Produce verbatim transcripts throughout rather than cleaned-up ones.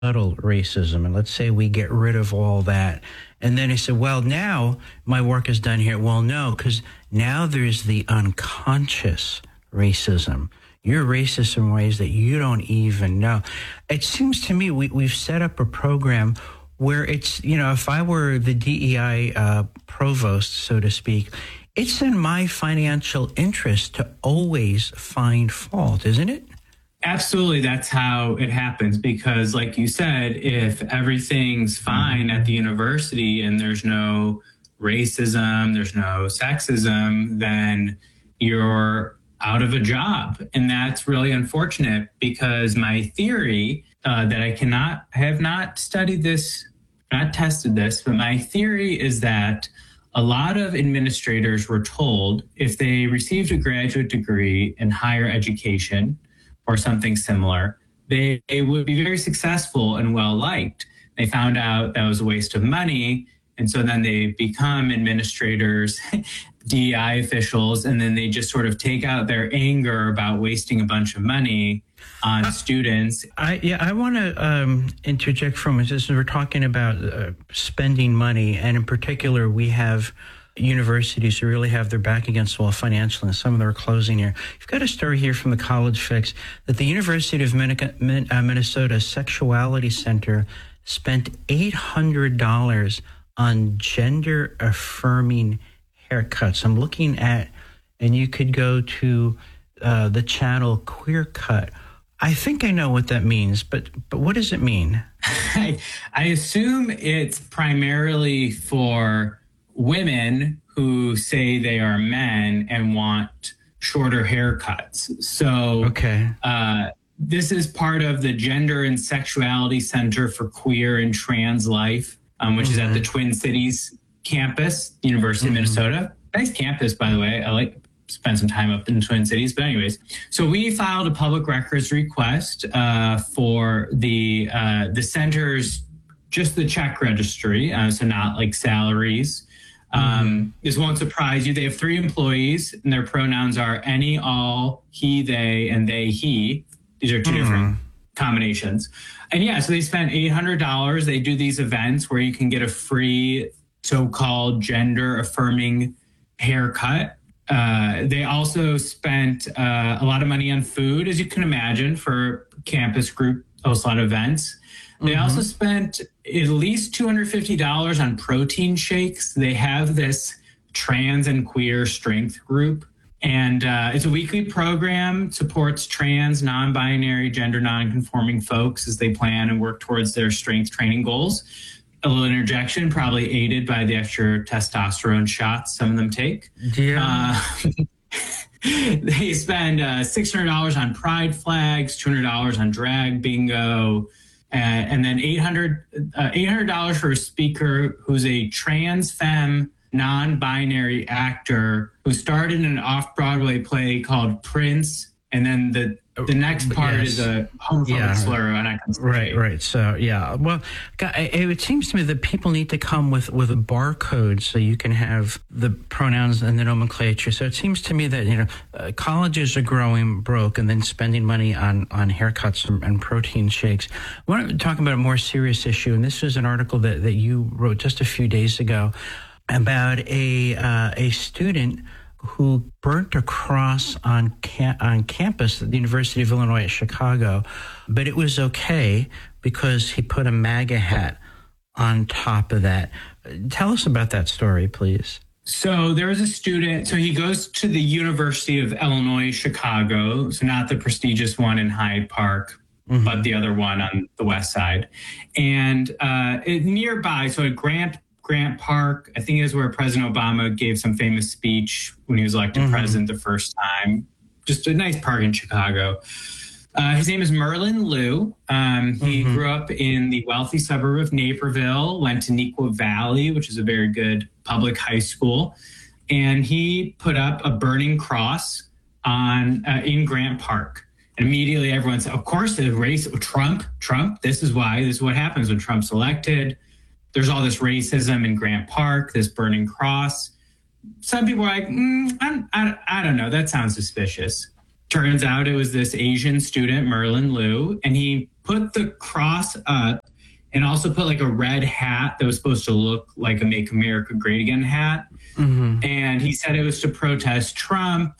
subtle racism, and let's say we get rid of all that. And then he said, well, now my work is done here. Well, no, because now there's the unconscious racism. You're racist in ways that you don't even know. It seems to me we, we've set up a program where it's, you know, if I were the D E I uh, provost, so to speak, it's in my financial interest to always find fault, isn't it? Absolutely. That's how it happens. Because like you said, if everything's fine at the university and there's no racism, there's no sexism, then you're out of a job. And that's really unfortunate, because my theory uh, that I cannot, I have not studied this, not tested this, but my theory is that a lot of administrators were told if they received a graduate degree in higher education or something similar, they, they would be very successful and well liked. They found out that was a waste of money. And so then they become administrators, D E I officials, and then they just sort of take out their anger about wasting a bunch of money on uh, students. I, yeah, I want to um, interject from this. We're talking about uh, spending money, and in particular, we have universities who really have their back against the wall financially, and some of them are closing here. You've got a story here from the College Fix that the University of Minnesota Sexuality Center spent eight hundred dollars on gender-affirming haircuts. I'm looking at, and you could go to uh, the channel Queer Cut. I think I know what that means, but but what does it mean? I, I assume it's primarily for women who say they are men and want shorter haircuts. So okay. uh, this is part of the Gender and Sexuality Center for Queer and Trans Life, um, which mm-hmm. is at the Twin Cities campus, University mm-hmm. of Minnesota. Nice campus, by the way. I like spend some time up in the Twin Cities. But anyways, so we filed a public records request uh, for the uh, the center's, just the check registry, uh, so not like salaries. Um, mm-hmm. This won't surprise you. They have three employees, and their pronouns are any, all, he, they, and they, he. These are two mm-hmm. different combinations. And yeah, so they spent eight hundred dollars. They do these events where you can get a free so-called gender-affirming haircut. Uh, they also spent uh, a lot of money on food, as you can imagine, for campus group host a lot of events. They mm-hmm. also spent at least two hundred fifty dollars on protein shakes. They have this trans and queer strength group, and uh, it's a weekly program, supports trans, non-binary, gender non-conforming folks as they plan and work towards their strength training goals. A little interjection, probably aided by the extra testosterone shots some of them take. Yeah. Uh, they spend uh, six hundred dollars on pride flags, two hundred dollars on drag bingo, uh, and then eight hundred dollars uh, eight hundred dollars for a speaker who's a trans femme, non-binary actor who starred in an off-Broadway play called Prince. And then the the next part yes. is a homophobic yeah. slur, and I can say. Right, right. So, yeah. Well, it seems to me that people need to come with, with a barcode so you can have the pronouns and the nomenclature. So it seems to me that, you know, uh, colleges are growing broke and then spending money on, on haircuts and, and protein shakes. I want to talk about a more serious issue, and this was an article that, that you wrote just a few days ago about a uh, a student who burnt a cross on cam- on campus at the University of Illinois at Chicago, but it was okay because he put a MAGA hat on top of that. Tell us about that story, please. So there was a student, so he goes to the University of Illinois, Chicago, so not the prestigious one in Hyde Park, mm-hmm. but the other one on the west side. And uh, it, nearby, so at Grant Grant Park, I think is where President Obama gave some famous speech when he was elected mm-hmm. president the first time. Just a nice park in Chicago. Uh, his name is Merlin Liu. Um, he mm-hmm. grew up in the wealthy suburb of Naperville, went to Neuqua Valley, which is a very good public high school. And he put up a burning cross on uh, in Grant Park. And immediately everyone said, of course, the race, Trump, Trump, this is why, this is what happens when Trump's elected. There's all this racism in Grant Park, this burning cross. Some people are like, mm, I'm, I, I don't know, that sounds suspicious. Turns out it was this Asian student, Merlin Liu, and he put the cross up and also put like a red hat that was supposed to look like a Make America Great Again hat. Mm-hmm. And he said it was to protest Trump,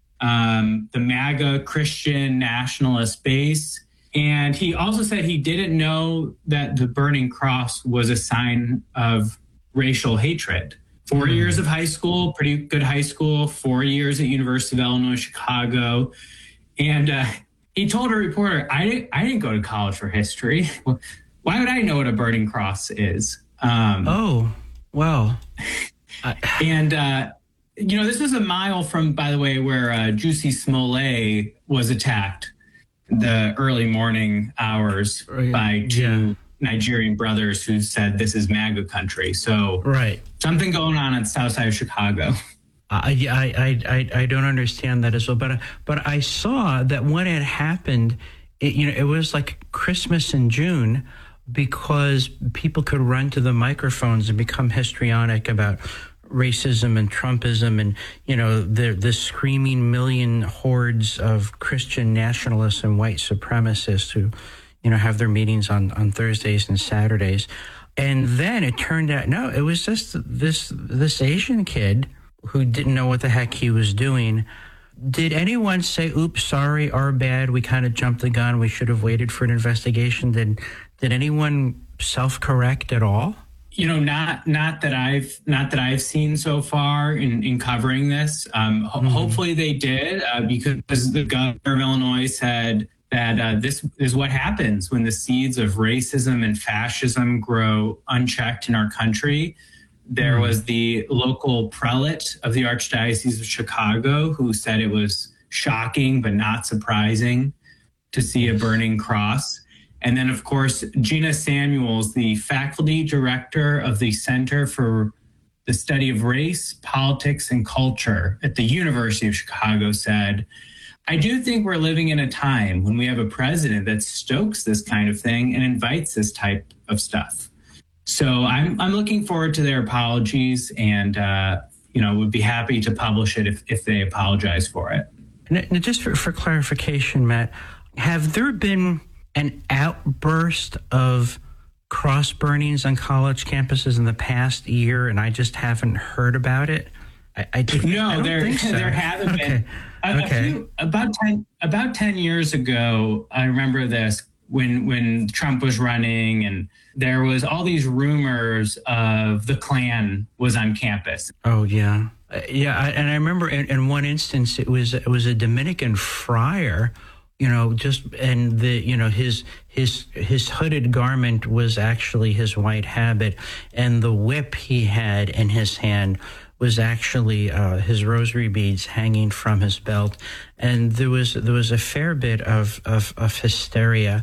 um, the MAGA Christian nationalist base. And he also said he didn't know that the burning cross was a sign of racial hatred. Four mm-hmm. years of high school, pretty good high school, four years at University of Illinois, Chicago. And uh, he told a reporter, I didn't, I didn't go to college for history. Why would I know what a burning cross is? Um, oh, well. I... And, uh, you know, this was a mile from, by the way, where uh, Jussie Smollett was attacked the early morning hours right. by two yeah. Nigerian brothers who said this is MAGA country. So right. something going on on the south side of Chicago. I, I, I, I don't understand that as well. But, but I saw that when it happened, it, you know, it was like Christmas in June, because people could run to the microphones and become histrionic about racism and Trumpism and, you know, the the screaming million hordes of Christian nationalists and white supremacists who, you know, have their meetings on, on Thursdays and Saturdays. And then it turned out, no, it was just this this Asian kid who didn't know what the heck he was doing. Did anyone say, oops, sorry, our bad, we kind of jumped the gun, we should have waited for an investigation? Did did anyone self-correct at all? You know, not not that I've not that I've seen so far in, in covering this. Um, ho- mm-hmm. Hopefully they did, uh, because the governor of Illinois said that uh, this is what happens when the seeds of racism and fascism grow unchecked in our country. There mm-hmm. was the local prelate of the Archdiocese of Chicago who said it was shocking but not surprising to see a burning cross. And then, of course, Gina Samuels, the faculty director of the Center for the Study of Race, Politics, and Culture at the University of Chicago, said, I do think we're living in a time when we have a president that stokes this kind of thing and invites this type of stuff. So I'm I'm looking forward to their apologies, and, uh, you know, would be happy to publish it if, if they apologize for it. And just for, for clarification, Matt, have there been an outburst of cross burnings on college campuses in the past year, and I just haven't heard about it? I, I just, no, I don't there think so. there haven't okay. been. A, okay. a few, about ten about ten years ago, I remember this when when Trump was running, and there was all these rumors of the Klan was on campus. Oh yeah, uh, yeah, I, and I remember in, in one instance it was it was a Dominican friar. You know, just and the you know his his his hooded garment was actually his white habit, and the whip he had in his hand was actually uh, his rosary beads hanging from his belt, and there was there was a fair bit of of, of hysteria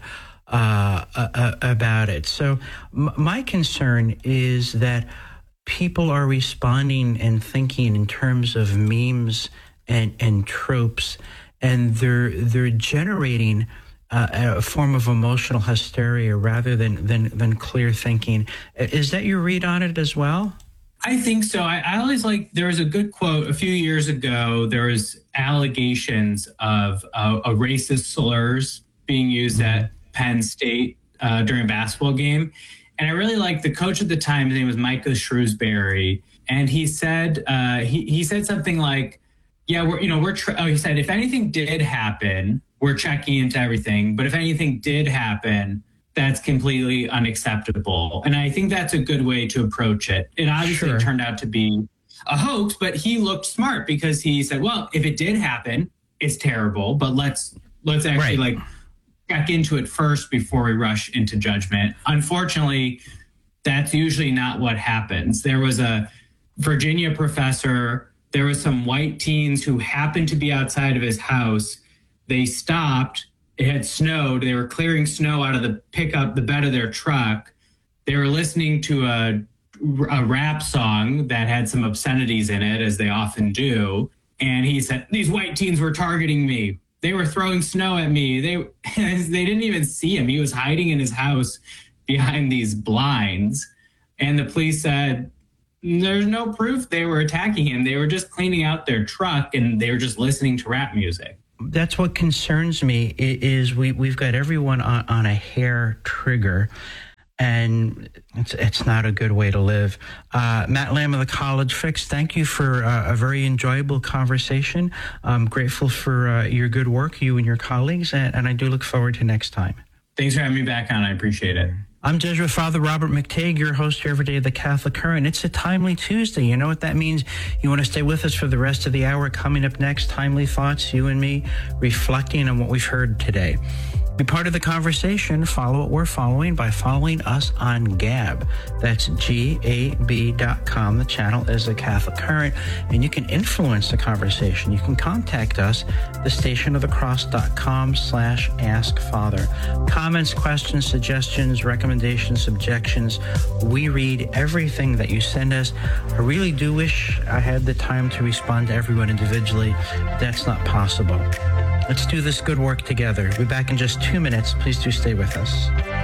uh, uh, about it. So m- my concern is that people are responding and thinking in terms of memes and and tropes. And they're they're generating uh, a form of emotional hysteria rather than, than than clear thinking. Is that your read on it as well? I think so. I, I always like, there was a good quote a few years ago. There was allegations of uh, a racist slurs being used mm-hmm. at Penn State uh, during a basketball game. And I really liked the coach at the time. His name was Micah Shrewsbury. And he said, uh, he, he said something like, yeah, we're, you know, we're, tr- oh, he said, if anything did happen, we're checking into everything. But if anything did happen, that's completely unacceptable. And I think that's a good way to approach it. It obviously sure. turned out to be a hoax, but he looked smart because he said, well, if it did happen, it's terrible, but let's, let's actually right. like check into it first before we rush into judgment. Unfortunately, that's usually not what happens. There was a Virginia professor. There was some white teens who happened to be outside of his house. They stopped. It had snowed. They were clearing snow out of the pickup, the bed of their truck. They were listening to a, a rap song that had some obscenities in it, as they often do. And he said, these white teens were targeting me. They were throwing snow at me. They they didn't even see him. He was hiding in his house behind these blinds. And the police said, there's no proof they were attacking him. They were just cleaning out their truck and they were just listening to rap music. that's what concerns me is we, we've got everyone on, on a hair trigger, and it's it's not a good way to live. Uh, Matt Lamb of the College Fix, thank you for uh, a very enjoyable conversation. I'm grateful for uh, your good work, you and your colleagues, and, and I do look forward to next time. Thanks for having me back on. I appreciate it. I'm Jesuit Father Robert McTague, your host here every day of the Catholic Current. It's a Timely Tuesday. You know what that means? You want to stay with us for the rest of the hour. Coming up next, Timely Thoughts, you and me reflecting on what we've heard today. Be part of the conversation. Follow what we're following by following us on Gab. That's G A B dot com. The channel is the Catholic Current, and you can influence the conversation. You can contact us, the station of the cross dot com slash ask father. Comments, questions, suggestions, recommendations, objections. We read everything that you send us. I really do wish I had the time to respond to everyone individually. That's not possible. Let's do this good work together. We'll be back in just two minutes. Please do stay with us.